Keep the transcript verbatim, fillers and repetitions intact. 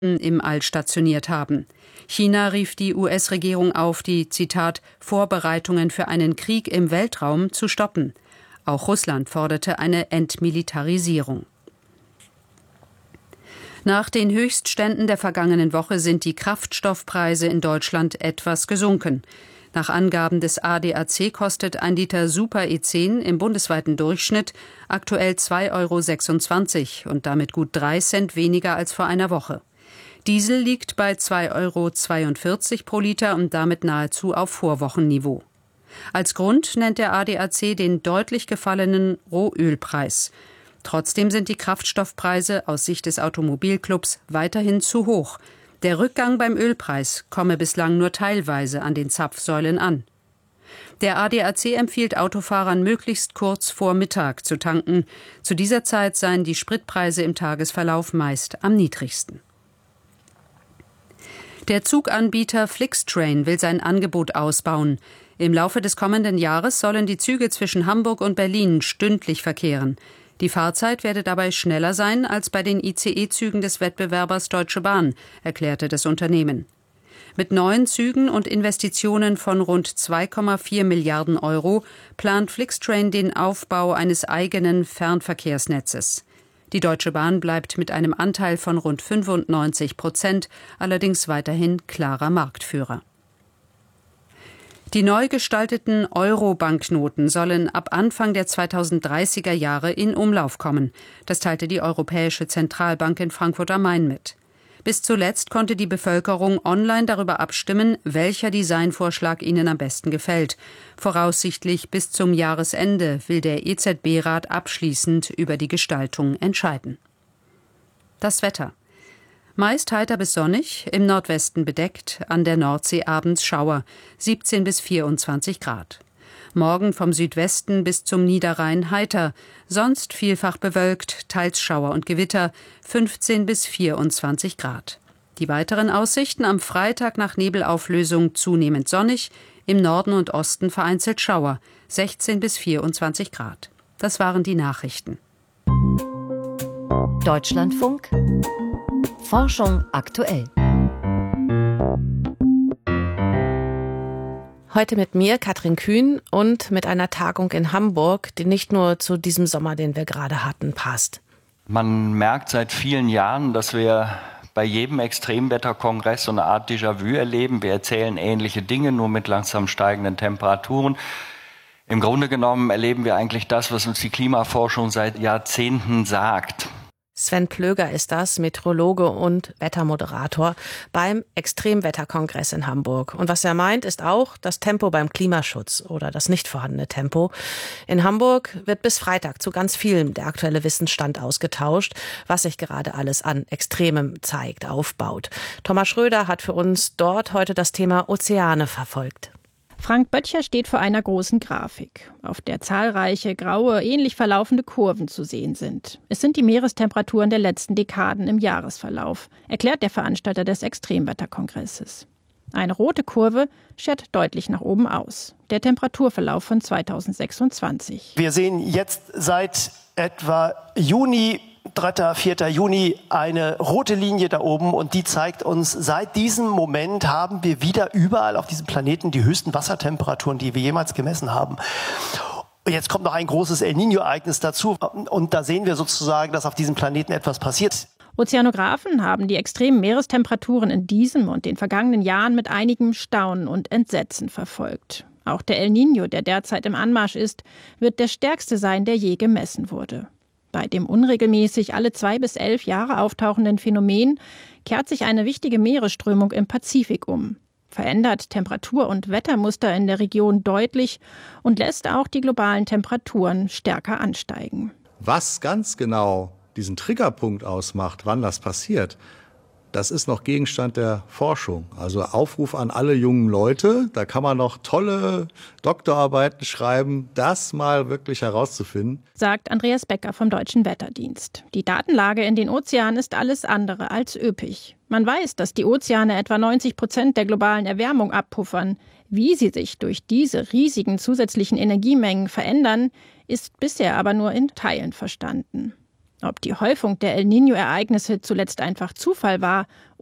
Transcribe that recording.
im All stationiert haben. China rief die U S-Regierung auf, die, Zitat, Vorbereitungen für einen Krieg im Weltraum zu stoppen. Auch Russland forderte eine Entmilitarisierung. Nach den Höchstständen der vergangenen Woche sind die Kraftstoffpreise in Deutschland etwas gesunken. Nach Angaben des A D A C kostet ein Liter Super E zehn im bundesweiten Durchschnitt aktuell zwei Euro sechsundzwanzig und damit gut drei Cent weniger als vor einer Woche. Diesel liegt bei zwei Euro zweiundvierzig pro Liter und damit nahezu auf Vorwochenniveau. Als Grund nennt der A D A C den deutlich gefallenen Rohölpreis. Trotzdem sind die Kraftstoffpreise aus Sicht des Automobilclubs weiterhin zu hoch. Der Rückgang beim Ölpreis komme bislang nur teilweise an den Zapfsäulen an. Der A D A C empfiehlt Autofahrern, möglichst kurz vor Mittag zu tanken. Zu dieser Zeit seien die Spritpreise im Tagesverlauf meist am niedrigsten. Der Zuganbieter Flixtrain will sein Angebot ausbauen. Im Laufe des kommenden Jahres sollen die Züge zwischen Hamburg und Berlin stündlich verkehren. Die Fahrzeit werde dabei schneller sein als bei den I C E-Zügen des Wettbewerbers Deutsche Bahn, erklärte das Unternehmen. Mit neuen Zügen und Investitionen von rund zwei Komma vier Milliarden Euro plant Flixtrain den Aufbau eines eigenen Fernverkehrsnetzes. Die Deutsche Bahn bleibt mit einem Anteil von rund fünfundneunzig Prozent allerdings weiterhin klarer Marktführer. Die neu gestalteten Euro-Banknoten sollen ab Anfang der zweitausenddreißiger Jahre in Umlauf kommen. Das teilte die Europäische Zentralbank in Frankfurt am Main mit. Bis zuletzt konnte die Bevölkerung online darüber abstimmen, welcher Designvorschlag ihnen am besten gefällt. Voraussichtlich bis zum Jahresende will der E Z B-Rat abschließend über die Gestaltung entscheiden. Das Wetter. Meist heiter bis sonnig, im Nordwesten bedeckt, an der Nordsee abends Schauer, siebzehn bis vierundzwanzig Grad. Morgen vom Südwesten bis zum Niederrhein heiter, sonst vielfach bewölkt, teils Schauer und Gewitter, fünfzehn bis vierundzwanzig Grad. Die weiteren Aussichten: am Freitag nach Nebelauflösung zunehmend sonnig, im Norden und Osten vereinzelt Schauer, sechzehn bis vierundzwanzig Grad. Das waren die Nachrichten. Deutschlandfunk Forschung aktuell. Heute mit mir, Katrin Kühn, und mit einer Tagung in Hamburg, die nicht nur zu diesem Sommer, den wir gerade hatten, passt. Man merkt seit vielen Jahren, dass wir bei jedem Extremwetterkongress so eine Art Déjà-vu erleben. Wir erzählen ähnliche Dinge, nur mit langsam steigenden Temperaturen. Im Grunde genommen erleben wir eigentlich das, was uns die Klimaforschung seit Jahrzehnten sagt. Sven Plöger ist das, Meteorologe und Wettermoderator beim Extremwetterkongress in Hamburg. Und was er meint, ist auch das Tempo beim Klimaschutz oder das nicht vorhandene Tempo. In Hamburg wird bis Freitag zu ganz vielem der aktuelle Wissensstand ausgetauscht, was sich gerade alles an Extremem zeigt, aufbaut. Thomas Schröder hat für uns dort heute das Thema Ozeane verfolgt. Frank Böttcher steht vor einer großen Grafik, auf der zahlreiche graue, ähnlich verlaufende Kurven zu sehen sind. Es sind die Meerestemperaturen der letzten Dekaden im Jahresverlauf, erklärt der Veranstalter des Extremwetterkongresses. Eine rote Kurve schert deutlich nach oben aus. Der Temperaturverlauf von zweitausendsechsundzwanzig. Wir sehen jetzt seit etwa Juni, dritter, vierter Juni eine rote Linie da oben, und die zeigt uns, seit diesem Moment haben wir wieder überall auf diesem Planeten die höchsten Wassertemperaturen, die wir jemals gemessen haben. Jetzt kommt noch ein großes El Niño-Ereignis dazu, und da sehen wir sozusagen, dass auf diesem Planeten etwas passiert. Ozeanographen haben die extremen Meerestemperaturen in diesem und den vergangenen Jahren mit einigem Staunen und Entsetzen verfolgt. Auch der El Niño, der derzeit im Anmarsch ist, wird der stärkste sein, der je gemessen wurde. Bei dem unregelmäßig alle zwei bis elf Jahre auftauchenden Phänomen kehrt sich eine wichtige Meeresströmung im Pazifik um, verändert Temperatur- und Wettermuster in der Region deutlich und lässt auch die globalen Temperaturen stärker ansteigen. Was ganz genau diesen Triggerpunkt ausmacht, wann das passiert, das ist noch Gegenstand der Forschung. Also Aufruf an alle jungen Leute, da kann man noch tolle Doktorarbeiten schreiben, das mal wirklich herauszufinden. Sagt Andreas Becker vom Deutschen Wetterdienst. Die Datenlage in den Ozeanen ist alles andere als üppig. Man weiß, dass die Ozeane etwa neunzig Prozent der globalen Erwärmung abpuffern. Wie sie sich durch diese riesigen zusätzlichen Energiemengen verändern, ist bisher aber nur in Teilen verstanden. Ob die Häufung der El Niño-Ereignisse zuletzt einfach Zufall war